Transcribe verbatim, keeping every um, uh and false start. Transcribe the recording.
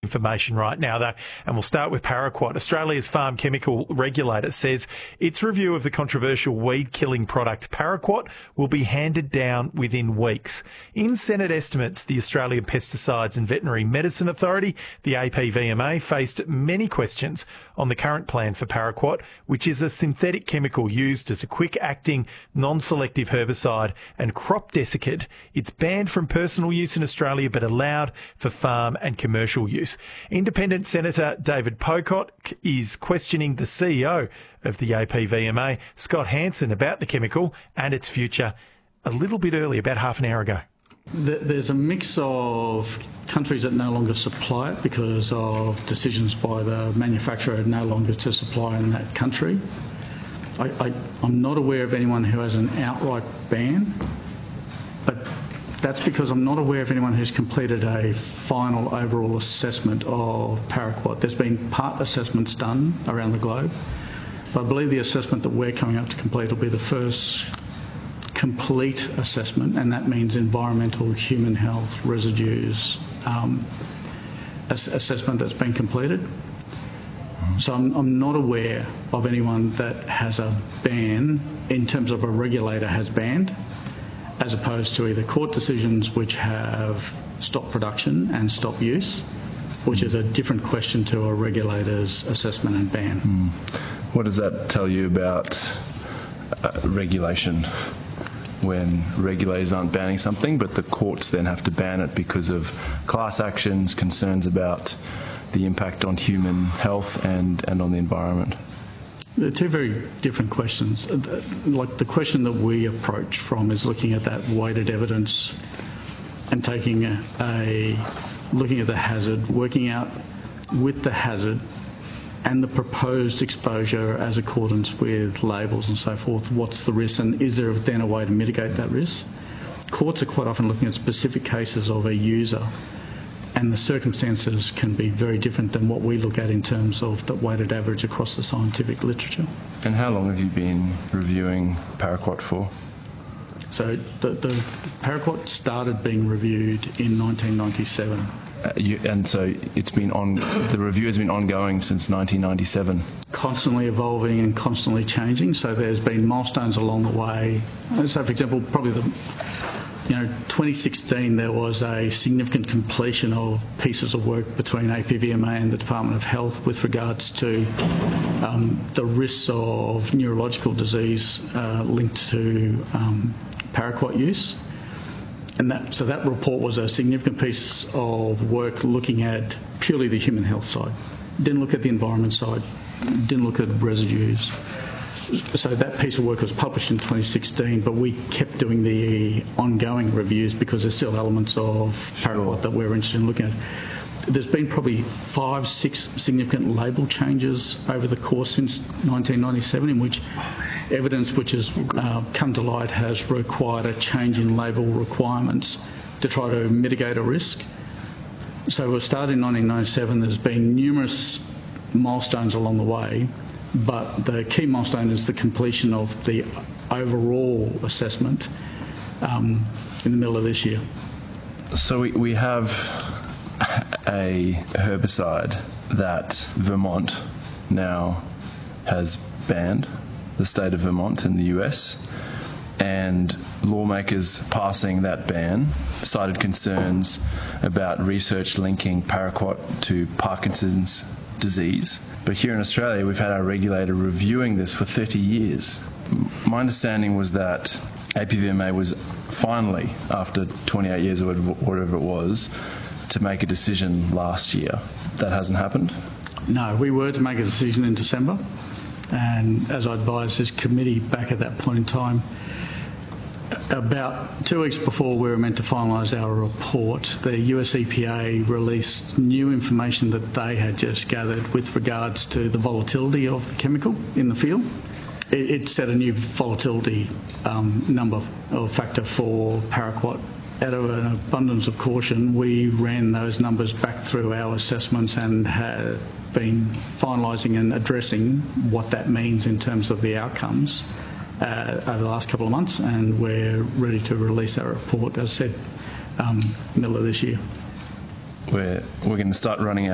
information right now, though, and we'll start with Paraquat. Australia's Farm Chemical Regulator says its review of the controversial weed-killing product Paraquat will be handed down within weeks. In Senate estimates, the Australian Pesticides and Veterinary Medicine Authority, the A P V M A, faced many questions on the current plan for Paraquat, which is a synthetic chemical used as a quick-acting, non-selective herbicide and crop desiccant. It's banned from personal use in Australia but allowed for farm and commercial use. Independent Senator David Pocock is questioning the C E O of the A P V M A, Scott Hansen, about the chemical and its future a little bit early, about half an hour ago. There's a mix of countries that no longer supply it because of decisions by the manufacturer no longer to supply in that country. I, I, I'm not aware of anyone who has an outright ban, but that's because I'm not aware of anyone who's completed a final overall assessment of Paraquat. There's been part assessments done around the globe, but I believe the assessment that we're coming up to complete will be the first complete assessment, and that means environmental, human health, residues, um, ass- assessment that's been completed. So I'm, I'm not aware of anyone that has a ban, in terms of a regulator has banned, as opposed to either court decisions which have stopped production and stopped use, which is a different question to a regulator's assessment and ban. Mm. What does that tell you about uh, regulation? When regulators aren't banning something, but the courts then have to ban it because of class actions, concerns about the impact on human health and, and on the environment? They're two very different questions. Like the question that we approach from is looking at that weighted evidence and taking a, a looking at the hazard, working out with the hazard and the proposed exposure as accordance with labels and so forth, what's the risk, and is there then a way to mitigate that risk? Courts are quite often looking at specific cases of a user, and the circumstances can be very different than what we look at in terms of the weighted average across the scientific literature. And how long have you been reviewing Paraquat for? So the, the Paraquat started being reviewed in nineteen ninety-seven. Uh, you, and so it's been on. The review has been ongoing since nineteen ninety-seven. Constantly evolving and constantly changing. So there's been milestones along the way. So, for example, probably the you know twenty sixteen there was a significant completion of pieces of work between A P V M A and the Department of Health with regards to um, the risks of neurological disease uh, linked to um, Paraquat use. And that, so that report was a significant piece of work looking at purely the human health side. Didn't look at the environment side, didn't look at residues. So that piece of work was published in twenty sixteen, but we kept doing the ongoing reviews because there's still elements of Paraquat that we're interested in looking at. There's been probably five, six significant label changes over the course since nineteen ninety-seven, in which evidence which has uh, come to light has required a change in label requirements to try to mitigate a risk. So we started in nineteen ninety-seven. There's been numerous milestones along the way, but the key milestone is the completion of the overall assessment um, in the middle of this year. So we, we have a herbicide that Vermont now has banned, the state of Vermont in the U S, and lawmakers passing that ban cited concerns about research linking Paraquat to Parkinson's disease. But here in Australia, we've had our regulator reviewing this for thirty years. My understanding was that A P V M A was finally, after twenty-eight years or whatever it was, to make a decision last year. That hasn't happened? No, we were to make a decision in December, and as I advised this committee back at that point in time, about two weeks before we were meant to finalise our report, the U S E P A released new information that they had just gathered with regards to the volatility of the chemical in the field. It, it set a new volatility um, number or factor for Paraquat. Out of an abundance of caution, we ran those numbers back through our assessments and had been finalising and addressing what that means in terms of the outcomes uh, over the last couple of months, and we're ready to release that report, as I said, um, middle of this year. We're, we're going to start running out